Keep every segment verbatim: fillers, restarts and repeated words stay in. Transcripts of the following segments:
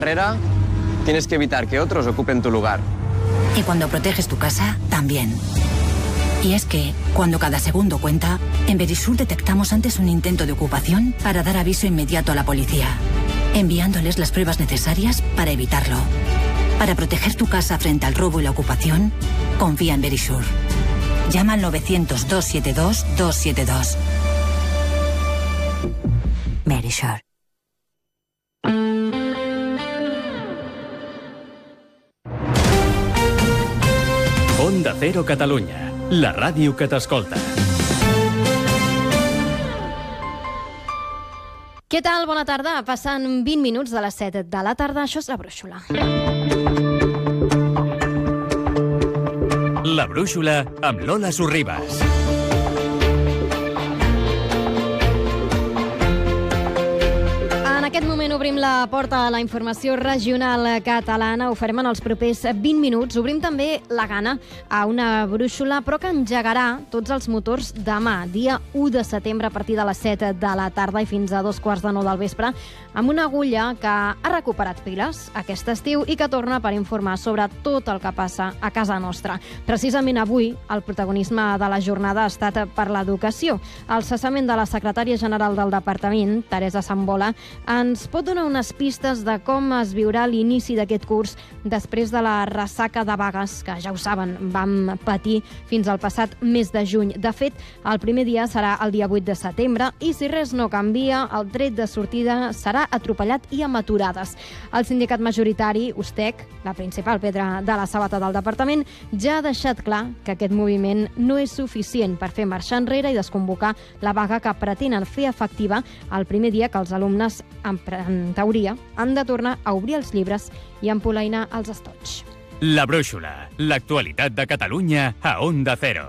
carrera, tienes que evitar que otros ocupen tu lugar. Y cuando proteges tu casa, también. Y es que, cuando cada segundo cuenta, en Verisur detectamos antes un intento de ocupación para dar aviso inmediato a la policía, enviándoles las pruebas necesarias para evitarlo. Para proteger tu casa frente al robo y la ocupación, confía en Verisur. Llama al novecientos, dos siete dos, dos siete dos. Verisur. Onda Cero Catalunya, la ràdio que t'escolta. Què tal? Bona tarda. Passen vint minuts de les set de la tarda. Això és La Brúixola. La Brúixola amb Lola Sorribas. En aquest moment obrim la porta a la informació regional catalana. Ho farem en els propers vint minuts. Obrim també la gana a una brúixola, però que engegarà tots els motors demà, dia u de setembre, a partir de les set de la tarda i fins a dos quarts de nou del vespre, amb una agulla que ha recuperat piles aquest estiu i que torna per informar sobre tot el que passa a casa nostra. Precisament avui, el protagonisme de la jornada ha estat per l'educació. El cessament de la secretària general del departament, Teresa Sambola, ens pot donar unes pistes de com es viurà l'inici d'aquest curs després de la ressaca de vagues que, ja ho saben, vam patir fins al passat mes de juny. De fet, el primer dia serà el dia vuit de setembre i, si res no canvia, el tret de sortida serà atropellat i amb aturades. El sindicat majoritari, Ustec, la principal pedra de la sabata del departament, ja ha deixat clar que aquest moviment no és suficient per fer marxar enrere i desconvocar la vaga que pretenen fer efectiva el primer dia que els alumnes, en, en teoria, han de tornar a obrir els llibres i empolainar els estoig. La Brúixola, l'actualitat de Catalunya a Onda Cero.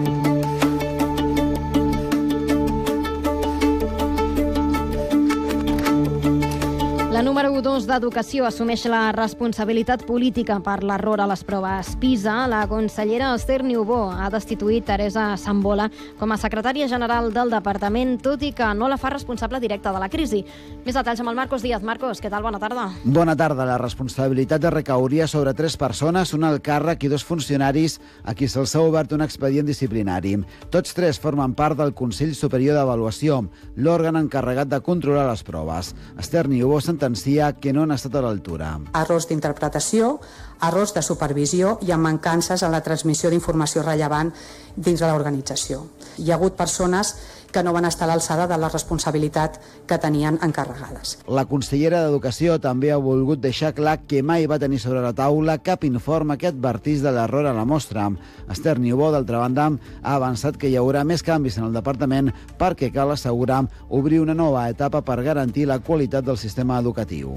La número dos d'Educació assumeix la responsabilitat política per l'error a les proves PISA. La consellera Esther Niubó ha destituït Teresa Sambola com a secretària general del departament, tot i que no la fa responsable directa de la crisi. Més detalls amb el Marcos Díaz. Marcos, què tal? Bona tarda. Bona tarda. La responsabilitat recauria sobre tres persones, un alt càrrec i dos funcionaris a qui se'ls ha obert un expedient disciplinari. Tots tres formen part del Consell Superior d'Avaluació, l'òrgan encarregat de controlar les proves. Esther Niubó sentencia que no han estat a l'altura. Errors d'interpretació, errors de supervisió i amb mancances en la transmissió d'informació rellevant dins de l'organització. Hi ha hagut persones que no van estar a l'alçada de la responsabilitat que tenien encarregades. La consellera d'Educació també ha volgut deixar clar que mai va tenir sobre la taula cap informe que advertís de l'error a la mostra. Esther Niubó, d'altra banda, ha avançat que hi haurà més canvis en el departament perquè cal assegurar obrir una nova etapa per garantir la qualitat del sistema educatiu.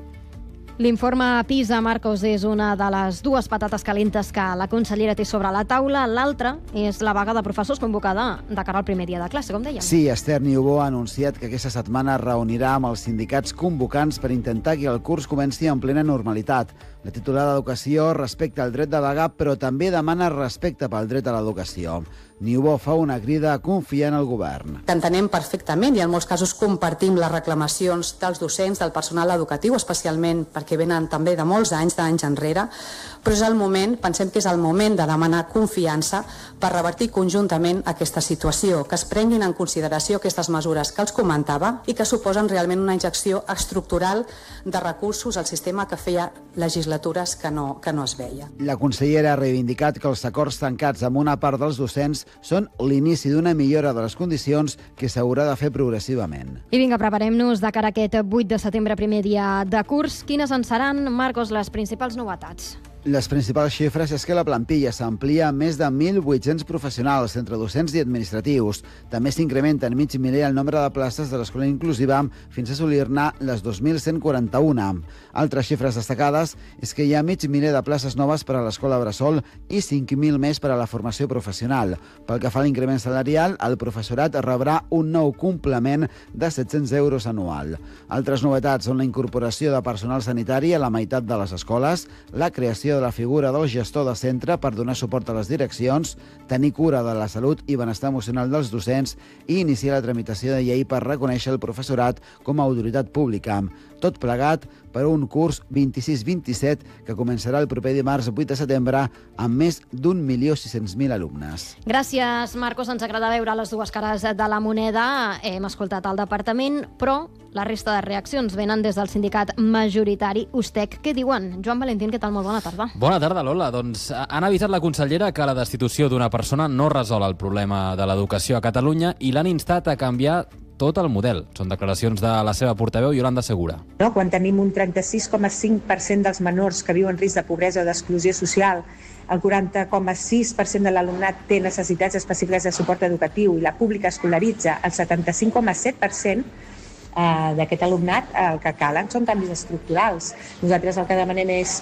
L'informe PISA, Marcos, és una de les dues patates calentes que la consellera té sobre la taula. L'altra és la vaga de professors convocada de cara al primer dia de classe, com dèiem. Sí, Esther Niubó ha anunciat que aquesta setmana es reunirà amb els sindicats convocants per intentar que el curs comenci en plena normalitat. La titular d'Educació respecta el dret de vaga, però també demana respecte pel dret a l'educació. Niubó fa una crida a confiar en el govern. Entenem perfectament i en molts casos compartim les reclamacions dels docents, del personal educatiu, especialment perquè venen també de molts anys, d'anys enrere, però és el moment, pensem que és el moment de demanar confiança per revertir conjuntament aquesta situació, que es prenguin en consideració aquestes mesures que els comentava i que suposen realment una injecció estructural de recursos al sistema que feia legislatures que no, que no es veia. La consellera ha reivindicat que els acords tancats amb una part dels docents són l'inici d'una millora de les condicions que s'haurà de fer progressivament. I vinga, preparem-nos de cara a aquest vuit de setembre, primer dia de curs. Quines en seran, Marcos, les principals novetats? Les principals xifres és que la plantilla s'amplia a més de mil vuit-cents professionals, entre docents i administratius. També s'incrementa en mig miler el nombre de places de l'escola inclusiva fins a assolir-ne les dos mil cent quaranta-un. Altres xifres destacades és que hi ha mig miler de places noves per a l'escola bressol i cinc mil més per a la formació professional. Pel que fa a l'increment salarial, el professorat rebrà un nou complement de set-cents euros anual. Altres novetats són la incorporació de personal sanitari a la meitat de les escoles, la creació de la figura del gestor de centre per donar suport a les direccions, tenir cura de la salut i benestar emocional dels docents i iniciar la tramitació de llei per reconèixer el professorat com a autoritat pública. tot plegat per un curs vint-i-sis vint-i-set que començarà el proper dimarts vuit de setembre amb més d'un milió sis-cents mil alumnes. Gràcies, Marcos. Ens agrada veure les dues cares de la moneda. Hem escoltat el departament, però la resta de reaccions venen des del sindicat majoritari U S T E C. Què diuen? Joan Valentín, què tal? Molt bona tarda. Bona tarda, Lola. Doncs han avisat la consellera que la destitució d'una persona no resol el problema de l'educació a Catalunya i l'han instat a canviar tot el model. Són declaracions de la seva portaveu, Iolanda Segura. No? Quan tenim un trenta-sis coma cinc per cent dels menors que viuen en risc de pobresa o d'exclusió social, el quaranta coma sis per cent de l'alumnat té necessitats específiques de suport educatiu i la pública escolaritza el setanta-cinc coma set per cent eh, d'aquest alumnat, el que calen són canvis estructurals. Nosaltres el que demanem és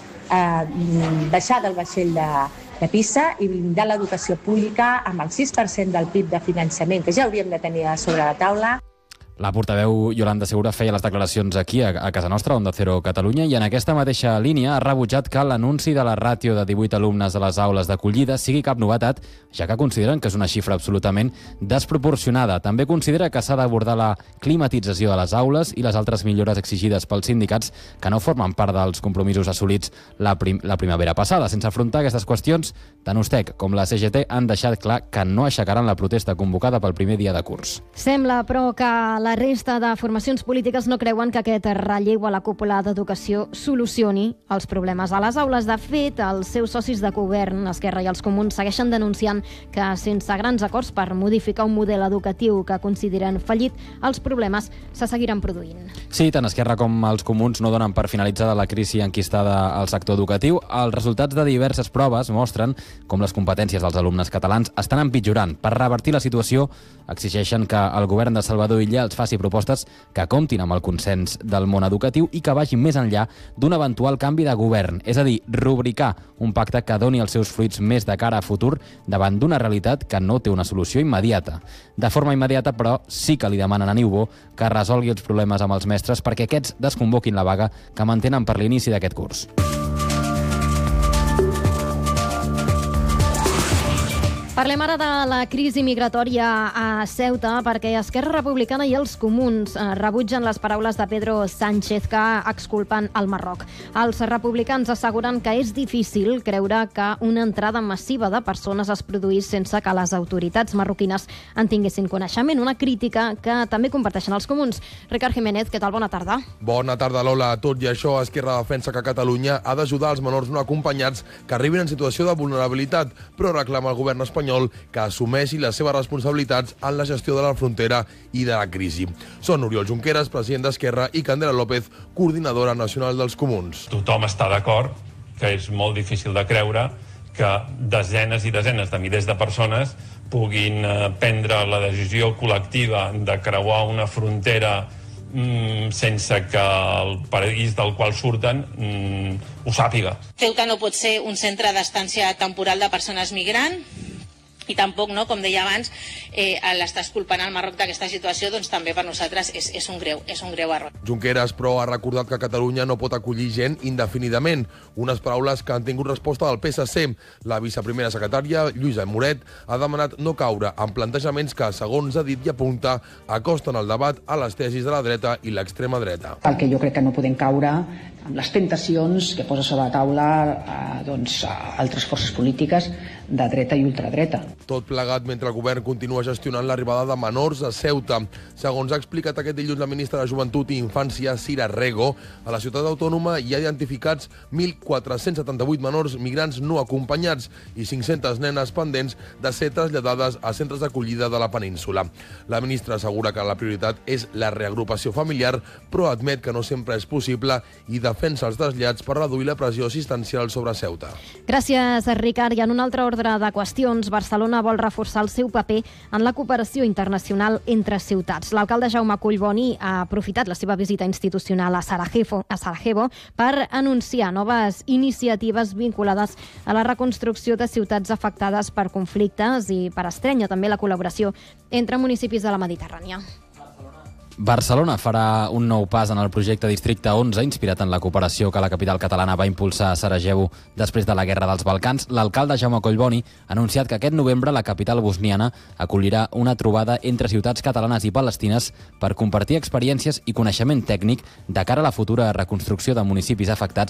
eh, baixar del vaixell de de PISA i blindar l'educació pública amb el sis per cent del P I B de finançament, que ja hauríem de tenir sobre la taula. La portaveu Iolanda Segura feia les declaracions aquí, a, a casa nostra, Onda Cero Catalunya, i en aquesta mateixa línia ha rebutjat que l'anunci de la ràtio de divuit alumnes a les aules d'acollida sigui cap novetat, ja que consideren que és una xifra absolutament desproporcionada. També considera que s'ha d'abordar la climatització de les aules i les altres millores exigides pels sindicats que no formen part dels compromisos assolits la, prim la primavera passada. Sense afrontar aquestes qüestions, tant U S T E C com la C G T han deixat clar que no aixecaran la protesta convocada pel primer dia de curs. Sembla, però, que la resta de formacions polítiques no creuen que aquest relleu a la cúpula d'educació solucioni els problemes a les aules. De fet, els seus socis de govern, Esquerra i els Comuns, segueixen denunciant que sense grans acords per modificar un model educatiu que consideren fallit, els problemes se seguiran produint. Sí, tant Esquerra com els Comuns no donen per finalitzada la crisi enquistada al sector educatiu. Els resultats de diverses proves mostren com les competències dels alumnes catalans estan empitjorant. Per revertir la situació, exigeixen que el govern de Salvador Illa els faci propostes que comptin amb el consens del món educatiu i que vagin més enllà d'un eventual canvi de govern, és a dir, rubricar un pacte que doni els seus fruits més de cara a futur davant d'una realitat que no té una solució immediata. De forma immediata, però, sí que li demanen a Niubó que resolgui els problemes amb els mestres perquè aquests desconvoquin la vaga que mantenen per l'inici d'aquest curs. Parlem ara de la crisi migratòria a Ceuta perquè Esquerra Republicana i els Comuns rebutgen les paraules de Pedro Sánchez que exculpen el Marroc. Els republicans asseguren que és difícil creure que una entrada massiva de persones es produís sense que les autoritats marroquines en tinguessin coneixement. Una crítica que també comparteixen els Comuns. Ricard Jiménez, què tal? Bona tarda. Bona tarda, Lola. Tot i això, Esquerra defensa que Catalunya ha d'ajudar els menors no acompanyats que arribin en situació de vulnerabilitat, però reclama al govern espanyol que assumeixi les seves responsabilitats en la gestió de la frontera i de la crisi. Són Oriol Junqueras, president d'Esquerra, i Candela López, coordinadora nacional dels Comuns. Tothom està d'acord que és molt difícil de creure que desenes i desenes de milers de persones puguin prendre la decisió col·lectiva de creuar una frontera sense que el país del qual surten mm, ho sàpiga. Ceuta no pot ser un centre d'estància temporal de persones migrants i tampoc, no, com deia abans, eh, l'estar exculpant el Marroc d'aquesta situació, doncs també per nosaltres és, és un greu, és un greu error. Junqueras, però, ha recordat que Catalunya no pot acollir gent indefinidament. Unes paraules que han tingut resposta del P S C. La viceprimera secretària, Lluïsa Moret, ha demanat no caure en plantejaments que, segons ha dit i apunta, acosten el debat a les tesis de la dreta i l'extrema dreta. El que jo crec que no podem caure amb les tentacions que posa sobre la taula eh, doncs, altres forces polítiques de dreta i ultradreta. Tot plegat mentre el govern continua gestionant l'arribada de menors a Ceuta. Segons ha explicat aquest dilluns la ministra de Joventut i Infància, Cira Rego, a la ciutat autònoma hi ha identificats mil quatre-cents setanta-vuit menors migrants no acompanyats i cinc-centes nenes pendents de ser traslladades a centres d'acollida de la península. La ministra assegura que la prioritat és la reagrupació familiar, però admet que no sempre és possible i defensa els trasllats per reduir la pressió assistencial sobre Ceuta. Gràcies, Ricard. I en un altre ordre de qüestions, Barcelona vol reforçar el seu paper en la cooperació internacional entre ciutats. L'alcalde Jaume Collboni ha aprofitat la seva visita institucional a Sarajevo, a Sarajevo per anunciar noves iniciatives vinculades a la reconstrucció de ciutats afectades per conflictes i per estrènyer també la col·laboració entre municipis de la Mediterrània. Barcelona farà un nou pas en el projecte Districte onze, inspirat en la cooperació que la capital catalana va impulsar a Sarajevo després de la Guerra dels Balcans. L'alcalde Jaume Collboni ha anunciat que aquest novembre la capital bosniana acollirà una trobada entre ciutats catalanes i palestines per compartir experiències i coneixement tècnic de cara a la futura reconstrucció de municipis afectats